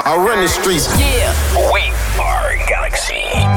I run the streets. Yeah. We are Galaxy.